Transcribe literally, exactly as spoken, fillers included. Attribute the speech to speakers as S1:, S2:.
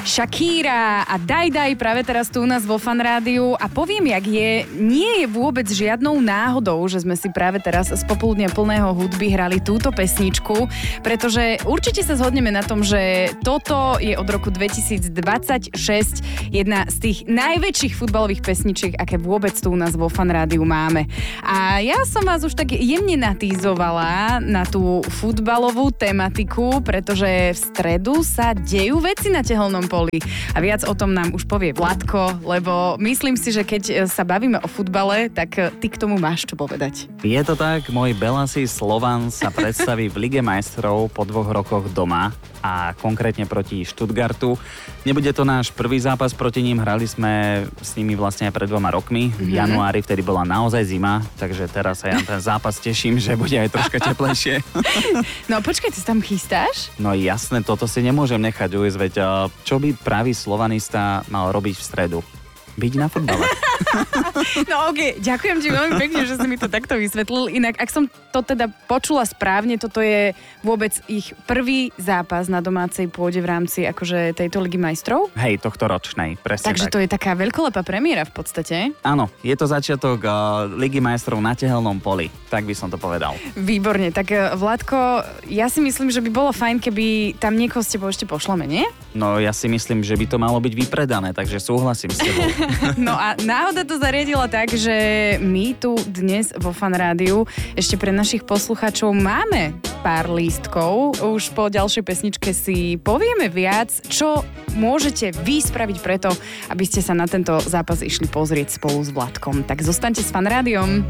S1: Shakira a Daj Daj práve teraz tu u nás vo Fan Rádiu a poviem, jak je, nie je vôbec žiadnou náhodou, že sme si práve teraz z popoludnia plného hudby hrali túto pesničku, pretože určite sa zhodneme na tom, že toto je od roku dvetisícdvadsaťšesť jedna z tých najväčších futbalových pesničiek, aké vôbec tu u nás vo Fan Rádiu máme. A ja som vás už tak jemne natýzovala na tú futbalovú tematiku, pretože v stredu sa dejú veci na tehelnom poli. A viac o tom nám už povie Vladko, lebo myslím si, že keď sa bavíme o futbale, tak ty k tomu máš čo povedať.
S2: Je to tak, môj belasý Slovan sa predstaví v Lige majstrov po dvoch rokoch doma a konkrétne proti Stuttgartu. Nebude to náš prvý zápas proti ním, hrali sme s nimi vlastne aj pred dvoma rokmi, v januári, vtedy bola naozaj zima, takže teraz sa ja na ten zápas teším, že bude aj troška teplejšie.
S1: No počkaj, ty sa tam chystáš?
S2: No jasné, toto si nemôžem nechať ujsť, veď čo by pravý slovanista mal robiť v stredu? Byť na futbale.
S1: No okej, okay. Ďakujem ti veľmi pekne, že si mi to takto vysvetlil. Inak, ak som to teda počula správne, toto je vôbec ich prvý zápas na domácej pôde v rámci akože tejto Ligy majstrov?
S2: Hej, tohto ročnej, presne
S1: Takže
S2: tak.
S1: to je taká veľkolepá premiéra v podstate.
S2: Áno, je to začiatok uh, Ligy majstrov na tehelnom poli, tak by som to povedal.
S1: Výborne, tak Vladko, ja si myslím, že by bolo fajn, keby tam niekoho s tebou ešte pošleme, nie?
S2: No ja si myslím, že by to malo byť vypredané, takže súhlasím s tebou.
S1: No a náhoda to zariadila tak, že my tu dnes vo Fan Rádiu ešte pre našich poslucháčov máme pár lístkov. Už po ďalšej pesničke si povieme viac, čo môžete vy spraviť preto, aby ste sa na tento zápas išli pozrieť spolu s Vladkom. Tak zostaňte s Fan Rádiom.